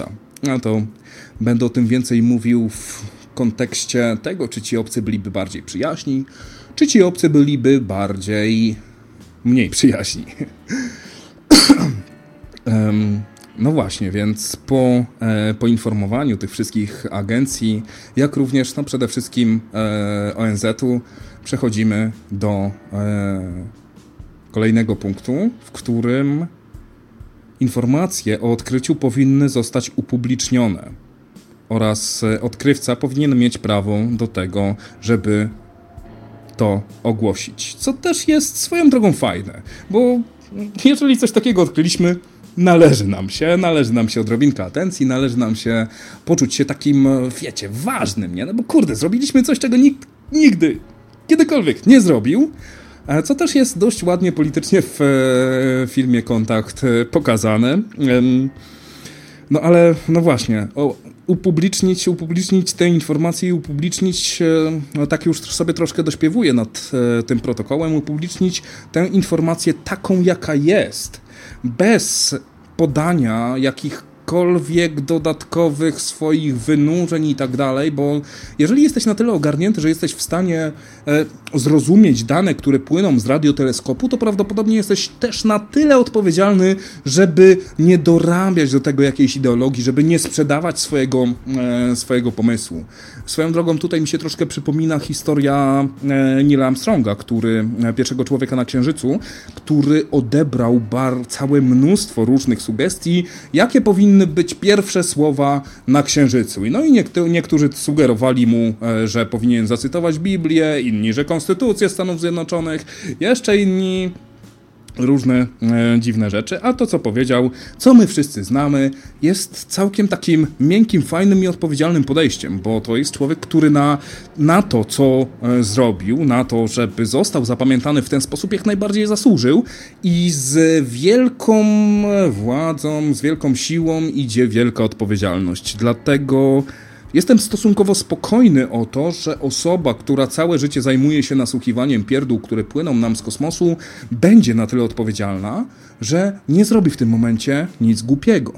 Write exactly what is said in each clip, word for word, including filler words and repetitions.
Fallouta. No to będę o tym więcej mówił w kontekście tego, czy ci obcy byliby bardziej przyjaźni, czy ci obcy byliby bardziej mniej przyjaźni. um, no właśnie, więc po e, poinformowaniu tych wszystkich agencji, jak również no przede wszystkim e, O N Z-u, przechodzimy do e, kolejnego punktu, w którym informacje o odkryciu powinny zostać upublicznione oraz odkrywca powinien mieć prawo do tego, żeby to ogłosić. Co też jest swoją drogą fajne, bo jeżeli coś takiego odkryliśmy, należy nam się, należy nam się odrobinka atencji, należy nam się poczuć się takim, wiecie, ważnym, nie? No bo kurde, zrobiliśmy coś, czego nikt nigdy, kiedykolwiek nie zrobił, co też jest dość ładnie politycznie w filmie Kontakt pokazane. No ale, no właśnie, o, upublicznić, upublicznić te informacje i upublicznić, no tak już sobie troszkę dośpiewuję nad e, tym protokołem, upublicznić tę informację taką, jaka jest, bez podania jakichkolwiek dodatkowych swoich wynurzeń i tak dalej, bo jeżeli jesteś na tyle ogarnięty, że jesteś w stanie e, zrozumieć dane, które płyną z radioteleskopu, to prawdopodobnie jesteś też na tyle odpowiedzialny, żeby nie dorabiać do tego jakiejś ideologii, żeby nie sprzedawać swojego, e, swojego pomysłu. Swoją drogą tutaj mi się troszkę przypomina historia e, Neila Armstronga, który, e, pierwszego człowieka na Księżycu, który odebrał bar, całe mnóstwo różnych sugestii, jakie powinny być pierwsze słowa na Księżycu. No i niektórzy, niektórzy sugerowali mu, e, że powinien zacytować Biblię, inni, że Konstytucję Stanów Zjednoczonych, jeszcze inni różne e, dziwne rzeczy, a to, co powiedział, co my wszyscy znamy, jest całkiem takim miękkim, fajnym i odpowiedzialnym podejściem, bo to jest człowiek, który na, na to, co e, zrobił, na to, żeby został zapamiętany w ten sposób, jak najbardziej zasłużył i z wielką władzą, z wielką siłą idzie wielka odpowiedzialność. Dlatego jestem stosunkowo spokojny o to, że osoba, która całe życie zajmuje się nasłuchiwaniem pierdół, które płyną nam z kosmosu, będzie na tyle odpowiedzialna, że nie zrobi w tym momencie nic głupiego.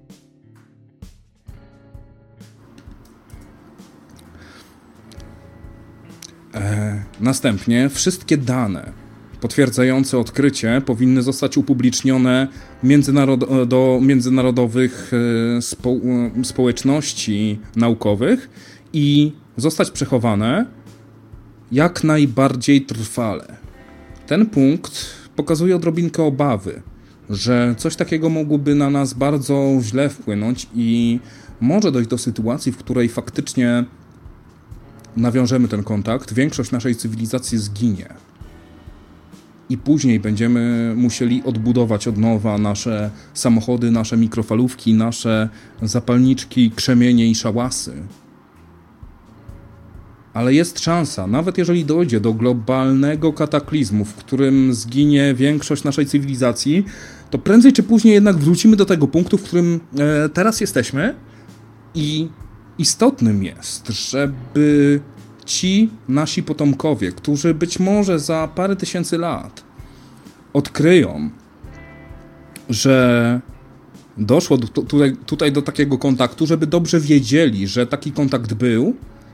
E, następnie wszystkie dane potwierdzające odkrycie powinny zostać upublicznione międzynarod- do międzynarodowych spo- społeczności naukowych i zostać przechowane jak najbardziej trwale. Ten punkt pokazuje odrobinkę obawy, że coś takiego mogłoby na nas bardzo źle wpłynąć i może dojść do sytuacji, w której faktycznie nawiążemy ten kontakt, większość naszej cywilizacji zginie. I później będziemy musieli odbudować od nowa nasze samochody, nasze mikrofalówki, nasze zapalniczki, krzemienie i szałasy. Ale jest szansa, nawet jeżeli dojdzie do globalnego kataklizmu, w którym zginie większość naszej cywilizacji, to prędzej czy później jednak wrócimy do tego punktu, w którym e, teraz jesteśmy i istotnym jest, żeby ci nasi potomkowie, którzy być może za parę tysięcy lat odkryją, że doszło do, tutaj, tutaj do takiego kontaktu, żeby dobrze wiedzieli, że taki kontakt był,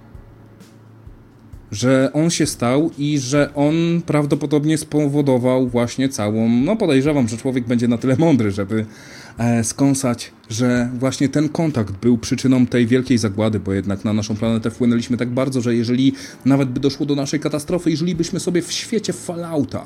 że on się stał i że on prawdopodobnie spowodował właśnie całą, no podejrzewam, że człowiek będzie na tyle mądry, żeby e, skąsać, że właśnie ten kontakt był przyczyną tej wielkiej zagłady, bo jednak na naszą planetę wpłynęliśmy tak bardzo, że jeżeli nawet by doszło do naszej katastrofy i żylibyśmy sobie w świecie Fallouta,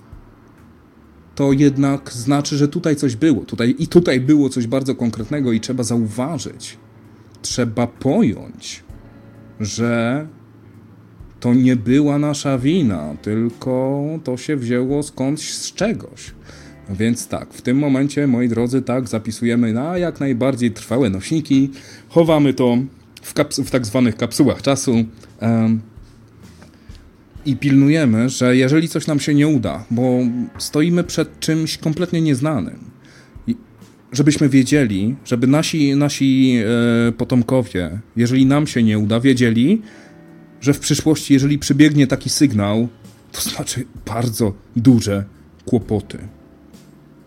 to jednak znaczy, że tutaj coś było. Tutaj, I tutaj było coś bardzo konkretnego i trzeba zauważyć, trzeba pojąć, że to nie była nasza wina, tylko to się wzięło skądś z czegoś. Więc tak, w tym momencie, moi drodzy, tak, zapisujemy na jak najbardziej trwałe nośniki, chowamy to w, kaps- w tak zwanych kapsułach czasu um, i pilnujemy, że jeżeli coś nam się nie uda, bo stoimy przed czymś kompletnie nieznanym, i żebyśmy wiedzieli, żeby nasi, nasi e, potomkowie, jeżeli nam się nie uda, wiedzieli, że w przyszłości, jeżeli przybiegnie taki sygnał, to znaczy bardzo duże kłopoty.